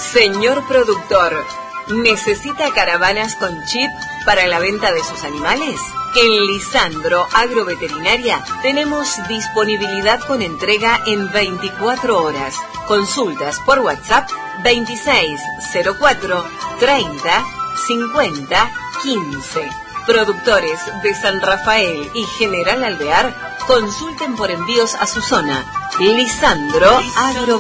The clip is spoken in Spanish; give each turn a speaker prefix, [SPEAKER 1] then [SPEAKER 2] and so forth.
[SPEAKER 1] Señor productor, ¿necesita caravanas con chip para la venta de sus animales? En Lisandro Agroveterinaria tenemos disponibilidad con entrega en 24 horas. Consultas por WhatsApp 2604 30 50 15. Productores de San Rafael y General Alvear, consulten por envíos a su zona. Lisandro Agroveterinaria.